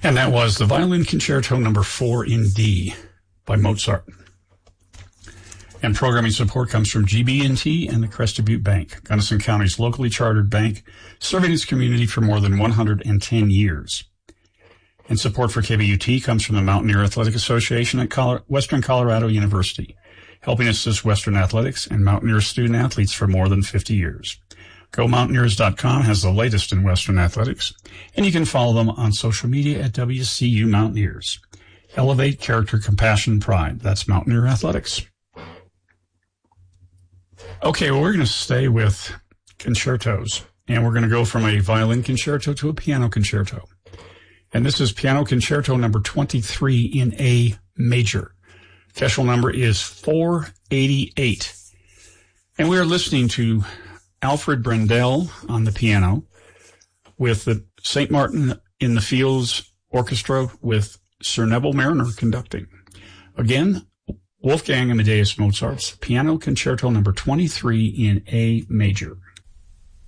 And that was the Violin Concerto number 4 in D by Mozart. And programming support comes from GB&T and the Crested Butte Bank, Gunnison County's locally chartered bank, serving its community for more than 110 years. And support for KBUT comes from the Mountaineer Athletic Association at Western Colorado University, helping assist Western athletics and Mountaineer student athletes for more than 50 years. GoMountaineers.com has the latest in Western athletics, and you can follow them on social media at WCU Mountaineers. Elevate character, compassion, pride. That's Mountaineer Athletics. Okay, well, we're going to stay with concertos, and we're going to go from a violin concerto to a piano concerto. And this is Piano Concerto number 23 in A major. Casual number is 488. And we are listening to Alfred Brendel on the piano with the St. Martin in the Fields Orchestra with Sir Neville Mariner conducting. Again, Wolfgang Amadeus Mozart's Piano Concerto number 23 in A major.